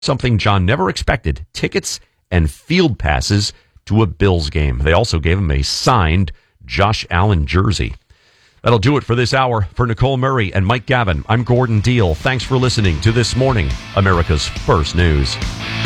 something John never expected, tickets and field passes to a Bills game. They also gave him a signed Josh Allen jersey. That'll do it for this hour. For Nicole Murray and Mike Gavin, I'm Gordon Deal. Thanks for listening to This Morning, America's First News.